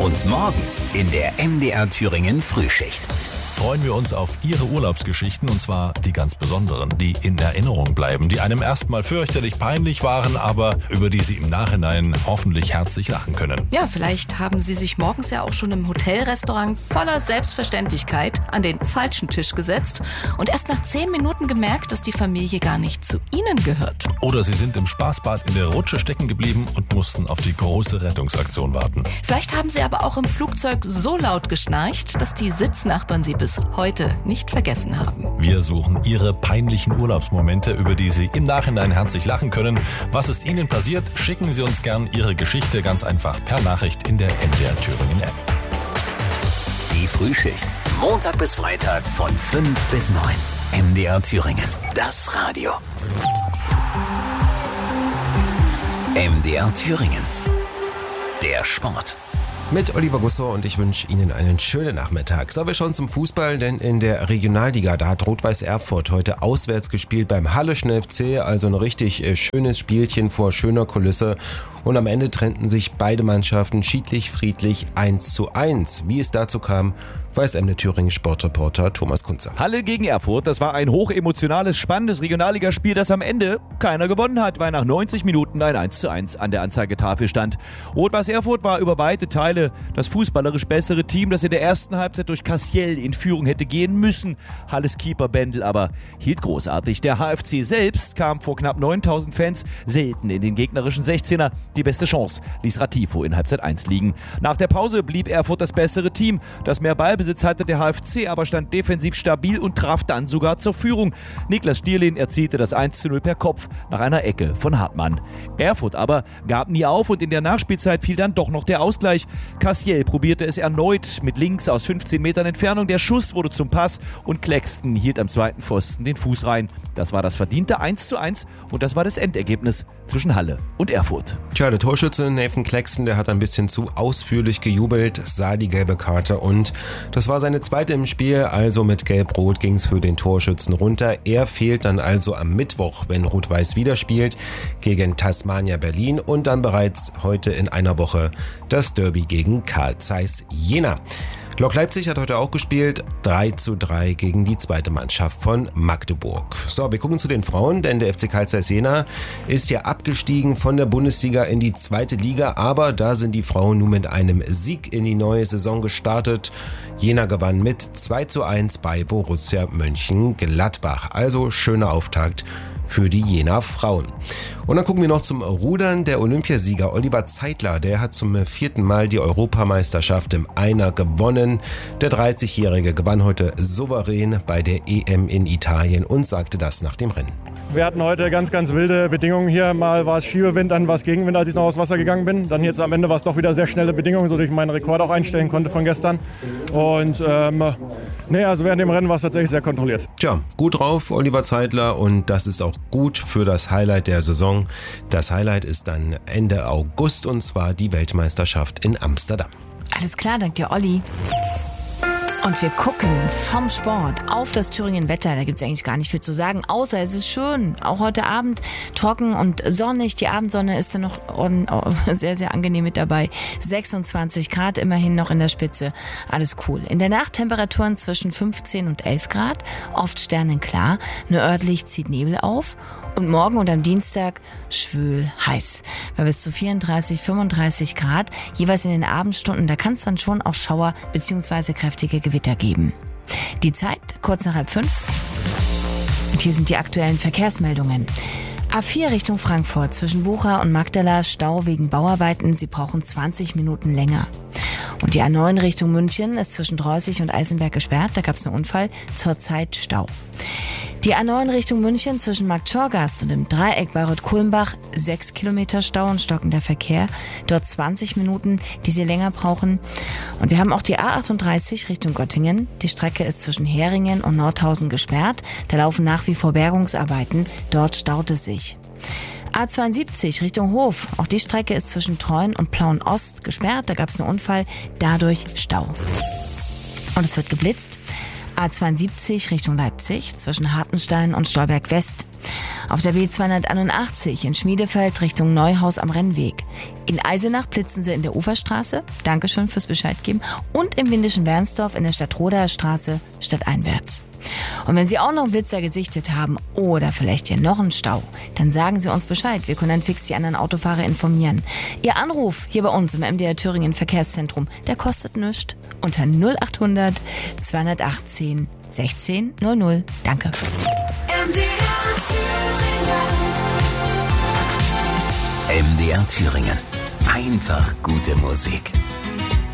Und morgen in der MDR Thüringen Frühschicht freuen wir uns auf Ihre Urlaubsgeschichten, und zwar die ganz besonderen, die in Erinnerung bleiben, die einem erstmal fürchterlich peinlich waren, aber über die Sie im Nachhinein hoffentlich herzlich lachen können. Ja, vielleicht haben Sie sich morgens ja auch schon im Hotelrestaurant voller Selbstverständlichkeit an den falschen Tisch gesetzt und erst nach 10 Minuten gemerkt, dass die Familie gar nicht zu Ihnen gehört. Oder Sie sind im Spaßbad in der Rutsche stecken geblieben und mussten auf die große Rettungsaktion warten. Vielleicht haben Sie aber auch im Flugzeug so laut geschnarcht, dass die Sitznachbarn Sie bis heute nicht vergessen haben. Wir suchen Ihre peinlichen Urlaubsmomente, über die Sie im Nachhinein herzlich lachen können. Was ist Ihnen passiert? Schicken Sie uns gern Ihre Geschichte ganz einfach per Nachricht in der MDR Thüringen App. Die Frühschicht, Montag bis Freitag von 5 bis 9. MDR Thüringen, das Radio. MDR Thüringen, der Sport. Mit Oliver Gussor, und ich wünsche Ihnen einen schönen Nachmittag. So, wir schauen zum Fußball, denn in der Regionalliga, da hat Rot-Weiß Erfurt heute auswärts gespielt beim Halleschen FC, also ein richtig schönes Spielchen vor schöner Kulisse. Und am Ende trennten sich beide Mannschaften schiedlich friedlich 1:1. Wie es dazu kam, weiß MDR Thüringen Sportreporter Thomas Kunzer. Halle gegen Erfurt, das war ein hochemotionales, spannendes Regionalligaspiel, das am Ende keiner gewonnen hat, weil nach 90 Minuten ein 1:1 an der Anzeigetafel stand. Rot-Weiß Erfurt war über weite Teile das fußballerisch bessere Team, das in der ersten Halbzeit durch Cassiel in Führung hätte gehen müssen. Halles Keeper Bendel aber hielt großartig. Der HFC selbst kam vor knapp 9000 Fans selten in den gegnerischen 16er. Die beste Chance ließ Ratifo in Halbzeit 1 liegen. Nach der Pause blieb Erfurt das bessere Team. Das mehr Ballbesitz hatte der HFC, aber stand defensiv stabil und traf dann sogar zur Führung. Niklas Stierlin erzielte das 1:0 per Kopf nach einer Ecke von Hartmann. Erfurt aber gab nie auf und in der Nachspielzeit fiel dann doch noch der Ausgleich. Cassiel probierte es erneut mit links aus 15 Metern Entfernung. Der Schuss wurde zum Pass und Claxton hielt am zweiten Pfosten den Fuß rein. Das war das verdiente 1:1 und das war das Endergebnis zwischen Halle und Erfurt. Tja, der Torschütze Nathan Claxton, der hat ein bisschen zu ausführlich gejubelt, sah die gelbe Karte und das war seine zweite im Spiel, also mit Gelb-Rot ging es für den Torschützen runter. Er fehlt dann also am Mittwoch, wenn Rot-Weiß wieder spielt, gegen Tasmania Berlin und dann bereits heute in einer Woche das Derby gegen Carl Zeiss Jena. Lok Leipzig hat heute auch gespielt, 3:3 gegen die zweite Mannschaft von Magdeburg. So, wir gucken zu den Frauen, denn der FC Carl Zeiss Jena ist ja abgestiegen von der Bundesliga in die zweite Liga, aber da sind die Frauen nun mit einem Sieg in die neue Saison gestartet. Jena gewann mit 2:1 bei Borussia Mönchengladbach, also schöner Auftakt für die Jena Frauen. Und dann gucken wir noch zum Rudern. Der Olympiasieger Oliver Zeitler, der hat zum 4. Mal die Europameisterschaft im Einer gewonnen. Der 30-Jährige gewann heute souverän bei der EM in Italien und sagte das nach dem Rennen. Wir hatten heute ganz, ganz wilde Bedingungen hier. Mal war es Schiebewind, dann war es Gegenwind, als ich noch aufs Wasser gegangen bin. Dann jetzt am Ende war es doch wieder sehr schnelle Bedingungen, sodass ich meinen Rekord auch einstellen konnte von gestern. Und also während dem Rennen war es tatsächlich sehr kontrolliert. Tja, gut drauf, Oliver Zeitler, und das ist auch gut für das Highlight der Saison. Das Highlight ist dann Ende August, und zwar die Weltmeisterschaft in Amsterdam. Alles klar, dank dir, Olli. Und wir gucken vom Sport auf das Thüringen-Wetter. Da gibt es eigentlich gar nicht viel zu sagen, außer es ist schön. Auch heute Abend trocken und sonnig. Die Abendsonne ist dann noch sehr, sehr angenehm mit dabei. 26 Grad immerhin noch in der Spitze. Alles cool. In der Nacht Temperaturen zwischen 15 und 11 Grad. Oft sternenklar. Nur örtlich zieht Nebel auf. Und morgen und am Dienstag schwül heiß. Bei bis zu 34, 35 Grad. Jeweils in den Abendstunden. Da kann es dann schon auch Schauer bzw. kräftige Gewitter geben. Die Zeit kurz nach 4:30. Und hier sind die aktuellen Verkehrsmeldungen. A4 Richtung Frankfurt zwischen Bucha und Magdala Stau wegen Bauarbeiten. Sie brauchen 20 Minuten länger. Und die A9 Richtung München ist zwischen Drossig und Eisenberg gesperrt. Da gab es einen Unfall. Zurzeit Stau. Die A9 Richtung München zwischen Marktschorgast und dem Dreieck Bayreuth-Kulmbach 6 Kilometer Stau und stockender Verkehr. Dort 20 Minuten, die Sie länger brauchen. Und wir haben auch die A38 Richtung Göttingen. Die Strecke ist zwischen Heringen und Nordhausen gesperrt. Da laufen nach wie vor Bergungsarbeiten. Dort staut es sich. A72 Richtung Hof. Auch die Strecke ist zwischen Treuen und Plauen-Ost gesperrt. Da gab es einen Unfall. Dadurch Stau. Und es wird geblitzt. A72 Richtung Leipzig zwischen Hartenstein und Stolberg West. Auf der B281 in Schmiedefeld Richtung Neuhaus am Rennweg. In Eisenach blitzen sie in der Uferstraße. Dankeschön fürs Bescheid geben. Und im Windischen Bernsdorf in der Stadtrodaer Straße stadteinwärts. Und wenn Sie auch noch einen Blitzer gesichtet haben oder vielleicht hier noch einen Stau, dann sagen Sie uns Bescheid. Wir können dann fix die anderen Autofahrer informieren. Ihr Anruf hier bei uns im MDR Thüringen Verkehrszentrum, der kostet nichts. Unter 0800 218 16 00. Danke. MDR Thüringen. Einfach gute Musik.